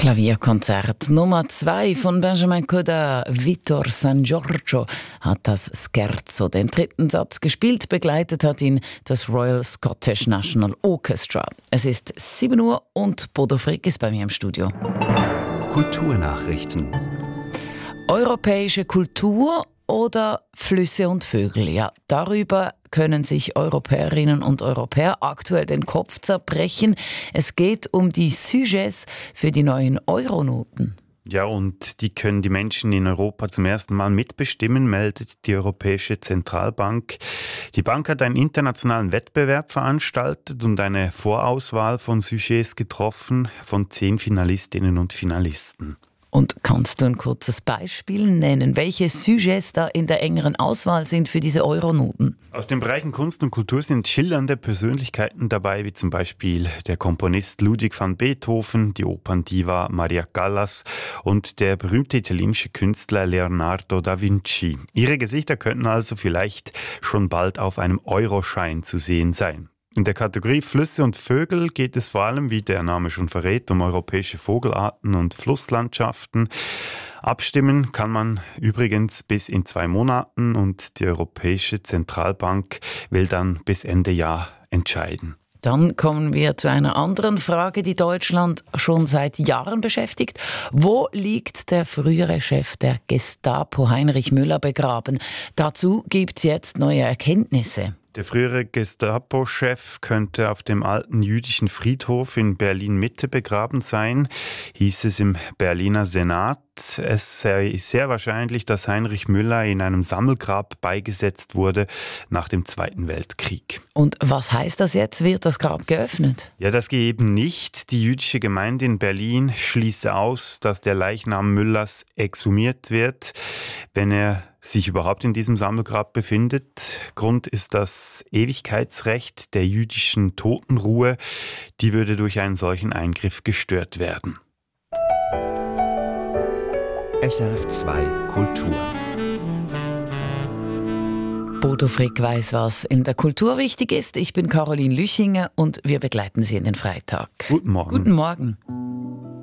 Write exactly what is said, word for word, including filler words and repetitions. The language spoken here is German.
Klavierkonzert Nummer zwei von Benjamin Coda. Vittor San Giorgio hat das Scherzo, den dritten Satz, gespielt. Begleitet hat ihn das Royal Scottish National Orchestra. Es ist sieben Uhr und Bodo Frick ist bei mir im Studio. Kulturnachrichten. Europäische Kultur oder Flüsse und Vögel? Ja, darüber können sich Europäerinnen und Europäer aktuell den Kopf zerbrechen. Es geht um die Sujets für die neuen Euronoten. Ja, und die können die Menschen in Europa zum ersten Mal mitbestimmen, meldet die Europäische Zentralbank. Die Bank hat einen internationalen Wettbewerb veranstaltet und eine Vorauswahl von Sujets getroffen von zehn Finalistinnen und Finalisten. Und kannst du ein kurzes Beispiel nennen, welche Sujets da in der engeren Auswahl sind für diese Euronoten? Aus den Bereichen Kunst und Kultur sind schillernde Persönlichkeiten dabei, wie zum Beispiel der Komponist Ludwig van Beethoven, die Operndiva Maria Callas und der berühmte italienische Künstler Leonardo da Vinci. Ihre Gesichter könnten also vielleicht schon bald auf einem Euroschein zu sehen sein. In der Kategorie Flüsse und Vögel geht es vor allem, wie der Name schon verrät, um europäische Vogelarten und Flusslandschaften. Abstimmen kann man übrigens bis in zwei Monaten und die Europäische Zentralbank will dann bis Ende Jahr entscheiden. Dann kommen wir zu einer anderen Frage, die Deutschland schon seit Jahren beschäftigt. Wo liegt der frühere Chef der Gestapo, Heinrich Müller, begraben? Dazu gibt es jetzt neue Erkenntnisse. Der frühere Gestapo-Chef könnte auf dem alten jüdischen Friedhof in Berlin-Mitte begraben sein, hieß es im Berliner Senat. Es sei sehr wahrscheinlich, dass Heinrich Müller in einem Sammelgrab beigesetzt wurde nach dem Zweiten Weltkrieg. Und was heißt das jetzt? Wird das Grab geöffnet? Ja, das geht eben nicht. Die jüdische Gemeinde in Berlin schließe aus, dass der Leichnam Müllers exhumiert wird, wenn er sich überhaupt in diesem Sammelgrab befindet. Grund ist das Ewigkeitsrecht der jüdischen Totenruhe. Die würde durch einen solchen Eingriff gestört werden. S R F zwei Kultur. Bodo Frick weiss, was in der Kultur wichtig ist. Ich bin Caroline Lüchinger und wir begleiten Sie in den Freitag. Guten Morgen. Guten Morgen.